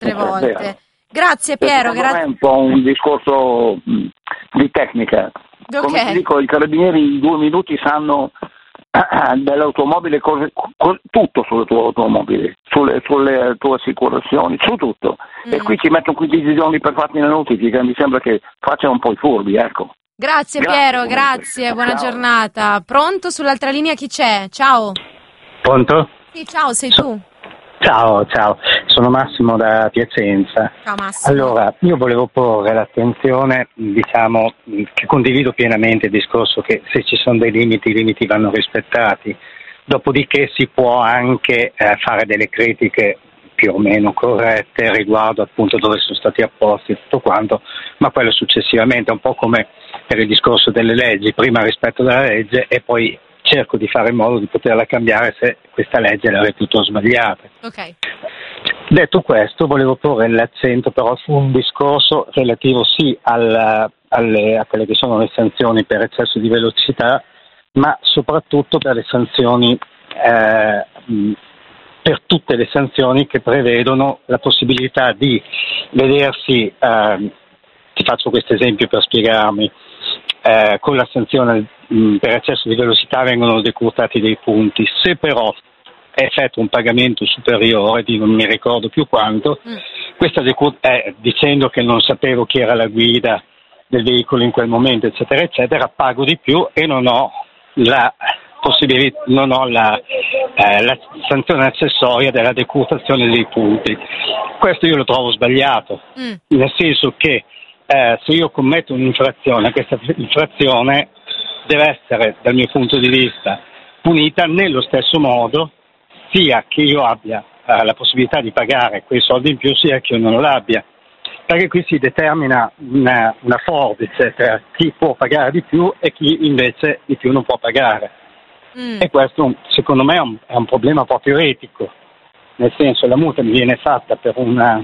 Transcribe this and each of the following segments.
altre volte. Vero. Grazie Piero, È un po' un discorso di tecnica. Come ti dico, i carabinieri in 2 minuti sanno dell'automobile tutto sulle tue automobili, sulle tue assicurazioni, su tutto. E qui ci mettono 15 giorni per farti le notifiche, mi sembra che facciano un po' i furbi, ecco. Grazie Piero, grazie, buona giornata. Pronto? Sull'altra linea chi c'è? Ciao. Pronto? Sì, ciao, sei tu. Ciao, sono Massimo da Piacenza. Ciao Massimo. Allora, io volevo porre l'attenzione, diciamo, che condivido pienamente il discorso che se ci sono dei limiti, i limiti vanno rispettati. Dopodiché si può anche fare delle critiche più o meno corrette riguardo appunto dove sono stati apposti e tutto quanto, ma quello successivamente, un po' come per il discorso delle leggi, prima rispetto della legge e poi cerco di fare in modo di poterla cambiare se questa legge la reputo sbagliata. Ok. Detto questo, volevo porre l'accento però su un discorso relativo sì a quelle che sono le sanzioni per eccesso di velocità, ma soprattutto per le sanzioni, per tutte le sanzioni che prevedono la possibilità di vedersi, ti faccio questo esempio per spiegarmi, con la sanzione per eccesso di velocità vengono decurtati dei punti, se però effettua un pagamento superiore di non mi ricordo più quanto, questa dicendo che non sapevo chi era la guida del veicolo in quel momento, eccetera, eccetera, pago di più e non ho la possibilità, non ho la sanzione accessoria della decurtazione dei punti. Questo io lo trovo sbagliato, nel senso che se io commetto un'infrazione, questa infrazione deve essere, dal mio punto di vista, punita nello stesso modo, sia che io abbia la possibilità di pagare quei soldi in più, sia che io non l'abbia. Perché qui si determina una forbice tra chi può pagare di più e chi invece di più non può pagare. E questo, secondo me, è un problema proprio etico. Nel senso, la multa mi viene fatta per una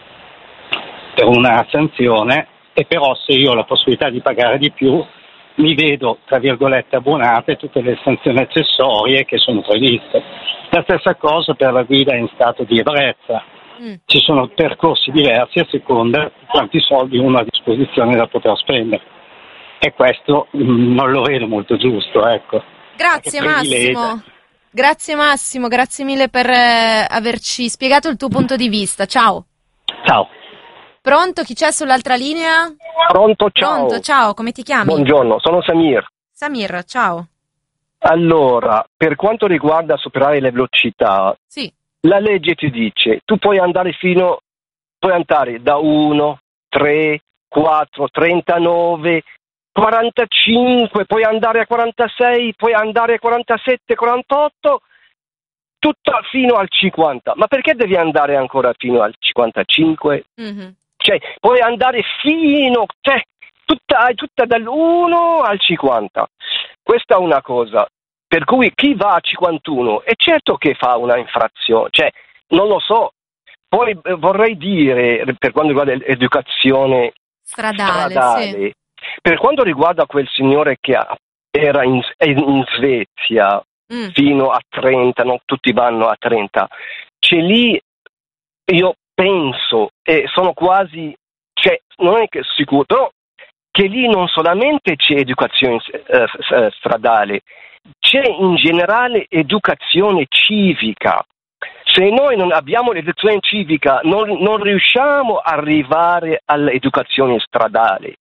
sanzione e però se io ho la possibilità di pagare di più mi vedo, tra virgolette, abbonate tutte le sanzioni accessorie che sono previste. La stessa cosa per la guida in stato di ebbrezza. Ci sono percorsi diversi a seconda di quanti soldi uno ha a disposizione da poter spendere. E questo non lo vedo molto giusto, ecco. Grazie Massimo. Grazie Massimo, grazie mille per averci spiegato il tuo punto di vista. Ciao. Ciao. Pronto? Chi c'è sull'altra linea? Pronto, ciao. Pronto, ciao, come ti chiami? Buongiorno, sono Samir. Samir, ciao. Allora, per quanto riguarda superare le velocità, sì, la legge ti dice, tu puoi andare da 1, 3, 4, 39, 45, puoi andare a 46, puoi andare a 47, 48, tutto fino al 50. Ma perché devi andare ancora fino al 55? Cioè, puoi andare fino, tutta dall'1 al 50. Questa è una cosa. Per cui chi va a 51 è certo che fa una infrazione, cioè, non lo so. Poi vorrei dire, per quanto riguarda l'educazione stradale, sì. Per quanto riguarda quel signore che era in Svezia fino a 30, non tutti vanno a 30, c'è lì, io penso, e sono quasi, cioè non è che sicuro, però che lì non solamente c'è educazione stradale, c'è in generale educazione civica. Se noi non abbiamo l'educazione civica non riusciamo a arrivare all'educazione stradale.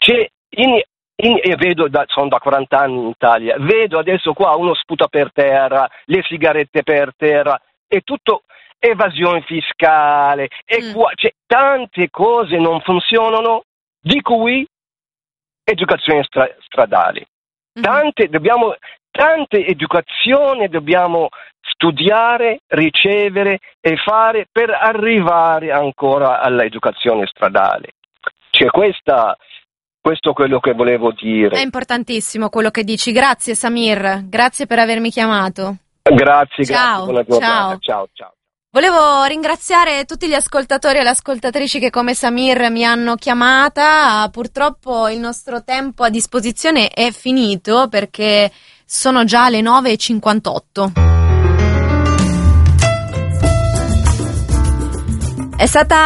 Vedo, sono da 40 anni in Italia, vedo adesso qua uno sputa per terra, le sigarette per terra, è tutto evasione fiscale, e qua, cioè, tante cose non funzionano, di cui educazione stradale. Tante educazioni dobbiamo studiare, ricevere e fare per arrivare ancora all'educazione stradale. Cioè questo è quello che volevo dire. È importantissimo quello che dici. Grazie Samir, grazie per avermi chiamato. Grazie, ciao, buona giornata. Ciao. Volevo ringraziare tutti gli ascoltatori e le ascoltatrici che come Samir mi hanno chiamata. Purtroppo il nostro tempo a disposizione è finito perché sono già le 9:58. È stata